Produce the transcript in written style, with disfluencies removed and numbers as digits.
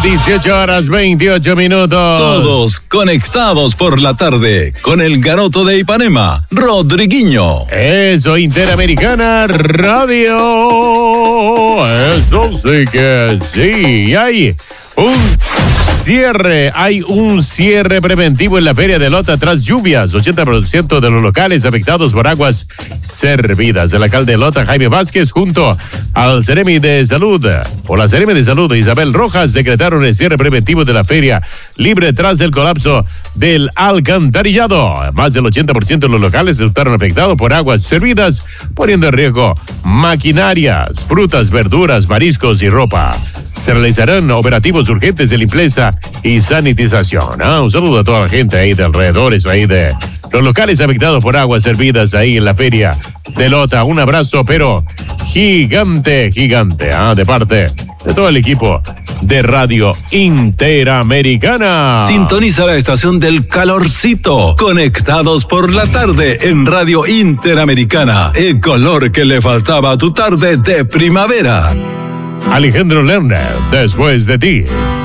18:28. Todos conectados por la tarde con el Garoto de Ipanema, Rodriguinho. Eso, Interamericana Radio. Eso sí que sí. Hay un cierre preventivo en la Feria de Lota tras lluvias. 80% de los locales afectados por aguas servidas. El alcalde de Lota, Jaime Vázquez, junto al Seremi de Salud, o la Seremi de Salud, Isabel Rojas, decretaron el cierre preventivo de la feria libre tras el colapso del alcantarillado. Más del 80% de los locales resultaron afectados por aguas servidas, poniendo en riesgo maquinarias, frutas, verduras, mariscos y ropa. Se realizarán operativos urgentes de limpieza y sanitización. Un saludo a toda la gente ahí de alrededores, ahí de los locales afectados por aguas servidas ahí en la feria de Lota. Un abrazo, pero gigante, de parte de todo el equipo de Radio Interamericana. Sintoniza la estación del calorcito. Conectados por la tarde en Radio Interamericana. El color que le faltaba a tu tarde de primavera. Alejandro Lerner, Después de ti.